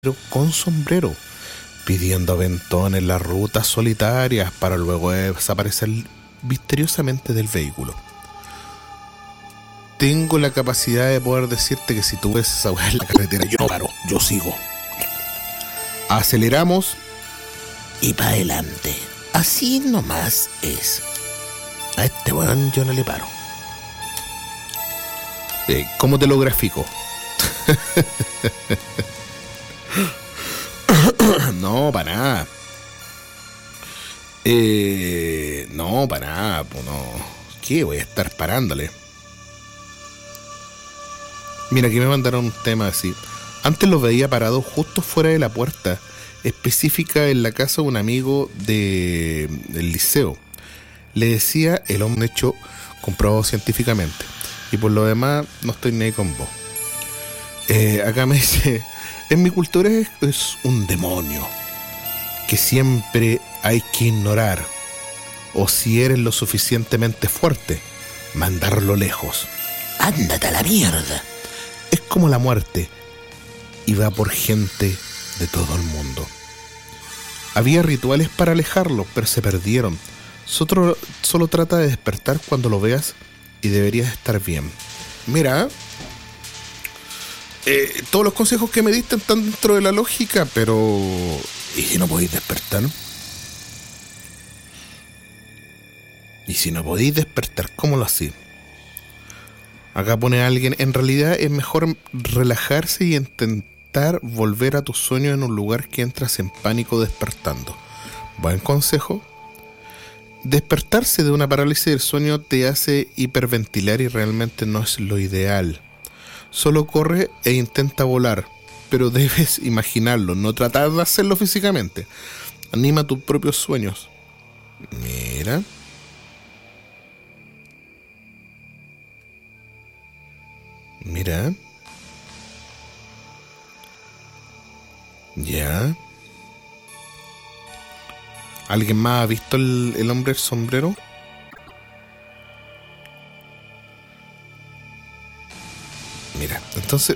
con sombrero, pidiendo aventón en las rutas solitarias para luego desaparecer misteriosamente del vehículo. Tengo la capacidad de poder decirte que si tú ves esa weá en la carretera, yo no paro, yo sigo. Aceleramos y para adelante. Así nomás es. A este weón yo no le paro. ¿Cómo te lo grafico? No, para nada. No, para nada. Pues no. ¿Qué? Voy a estar parándole. Mira, aquí me mandaron un tema así. Antes lo veía parado justo fuera de la puerta específica en la casa de un amigo del liceo. Le decía el hombre hecho comprobado científicamente. Y por lo demás, no estoy ni ahí con vos. Acá me dice: en mi cultura es un demonio que siempre hay que ignorar. O si eres lo suficientemente fuerte, mandarlo lejos. Ándate a la mierda. Es como la muerte y va por gente de todo el mundo. Había rituales para alejarlo, pero se perdieron. Solo trata de despertar cuando lo veas y deberías estar bien. Mira, todos los consejos que me diste están dentro de la lógica, pero ¿y si no podéis despertar? ¿Y si no podéis despertar, cómo lo hacéis? Acá pone alguien: en realidad es mejor relajarse y intentar volver a tus sueños en un lugar que entras en pánico despertando. Buen consejo. Despertarse de una parálisis del sueño te hace hiperventilar y realmente no es lo ideal. Solo corre e intenta volar, pero debes imaginarlo, no tratar de hacerlo físicamente. Anima tus propios sueños. Mira. Mira. Ya. ¿Alguien más ha visto el hombre del sombrero? Mira, entonces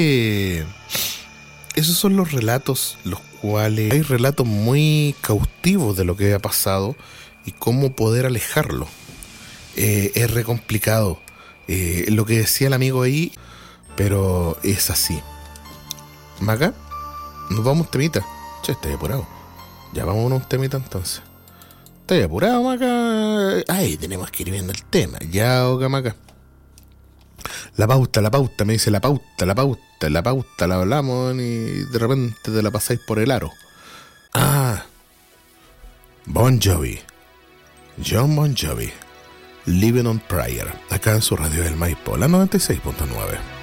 esos son los relatos, los cuales hay relatos muy cautivos de lo que ha pasado y cómo poder alejarlo. Es re complicado. Lo que decía el amigo ahí, pero es así. Maca, nos vamos un temita. Che, estoy apurado. Ya vamos a un temita entonces. Estoy apurado, Maca. Ay, tenemos que ir viendo el tema. Ya, oca, Maca. La pauta, me dice la pauta, la hablamos y de repente te la pasáis por el aro. Ah, Bon Jovi, John Bon Jovi, Living on Prayer, acá en su radio del Maipo, la 96.9.